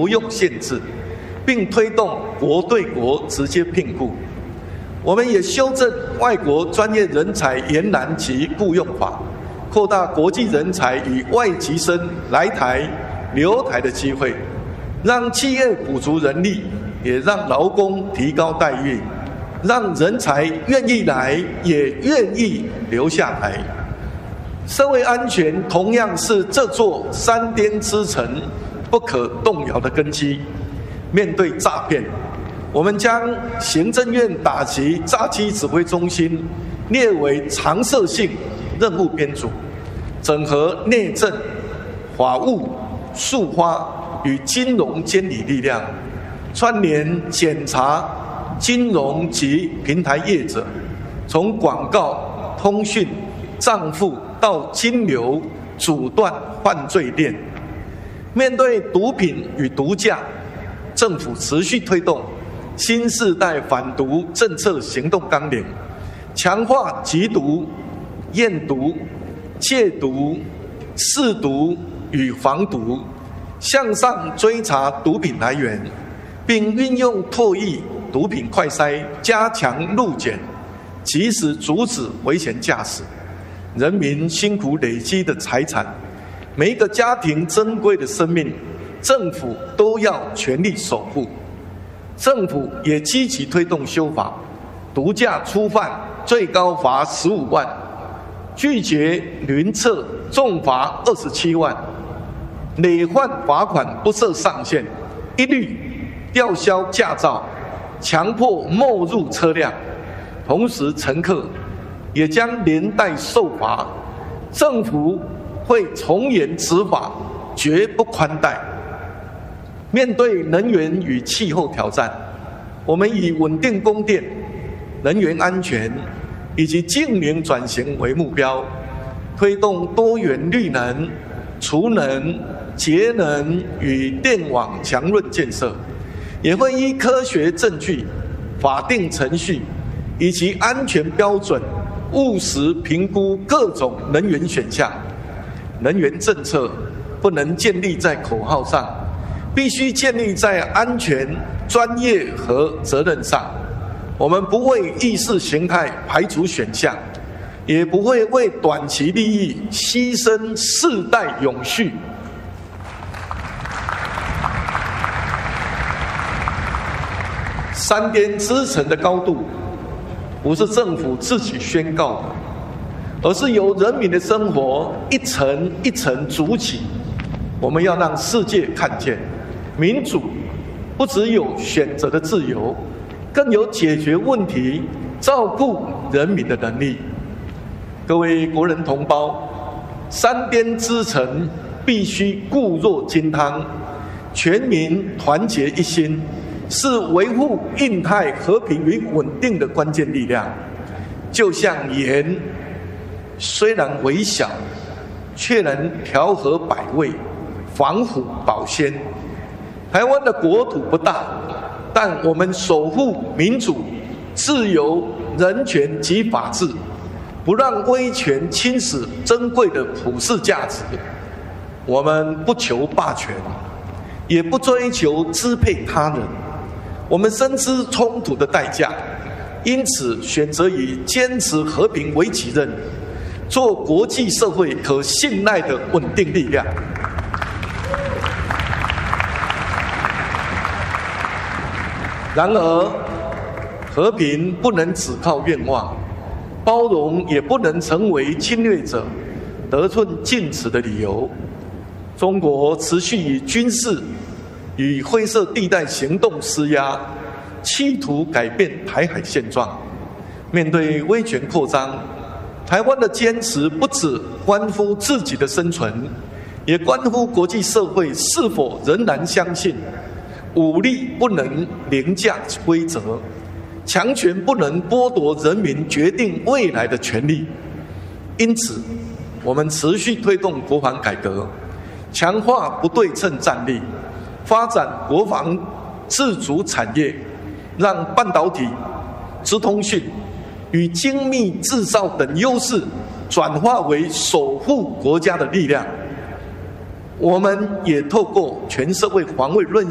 不用限制，并推动国对国直接聘雇。我们也修正外国专业人才延揽及雇用法，扩大国际人才与外籍生来台、留台的机会，让企业补足人力，也让劳工提高待遇，让人才愿意来，也愿意留下来。社会安全同样是这座3颠之城不可动摇的根基。面对诈骗，我们将行政院打击诈欺指挥中心列为常设性任务编组，整合内政、法务、数发与金融监理力量，串联检查金融及平台业者，从广告、通讯、账户到金流，阻断犯罪链。面对毒品与毒驾，政府持续推动新世代反毒政策行动纲领，强化缉毒、验毒、戒毒、试毒与防毒，向上追查毒品来源，并运用唾液毒品快筛，加强路检，及时阻止危险驾驶。人民辛苦累积的财产，每一个家庭珍贵的生命，政府都要全力守护。政府也积极推动修法，毒驾初犯最高罚15万，拒绝轮测重罚27万，累犯罚款不设上限，一律吊销驾照，强迫没入车辆。同时，乘客也将连带受罚，政府会从严执法，绝不宽待。面对能源与气候挑战，我们以稳定供电、能源安全以及净零转型为目标，推动多元绿能、储能、节能与电网强韧建设，也会依科学证据、法定程序以及安全标准，务实评估各种能源选项。能源政策不能建立在口号上，必须建立在安全、专业和责任上。我们不为意识形态排除选项，也不会为短期利益牺牲世代永续。3颠之城的高度，不是政府自己宣告的，而是由人民的生活一层一层筑起。我们要让世界看见，民主不只有选择的自由，更有解决问题、照顾人民的能力。各位国人同胞，3颠之城必须固若金汤，全民团结一心，是维护印太和平与稳定的关键力量。就像盐，虽然微小，却能调和百味，防腐保鲜。台湾的国土不大，但我们守护民主、自由、人权及法治，不让威权侵蚀珍贵的普世价值。我们不求霸权，也不追求支配他人。我们深知冲突的代价，因此选择以坚持和平为己任，做国际社会可信赖的稳定力量。然而，和平不能只靠愿望，包容也不能成为侵略者得寸进尺的理由。中国持续以军事与灰色地带行动施压，企图改变台海现状。面对威权扩张，台湾的坚持不只关乎自己的生存，也关乎国际社会是否仍然相信武力不能凌驾规则，强权不能剥夺人民决定未来的权利。因此，我们持续推动国防改革，强化不对称战力，发展国防自主产业，让半导体、资通讯与精密制造等优势转化为守护国家的力量。我们也透过全社会防卫论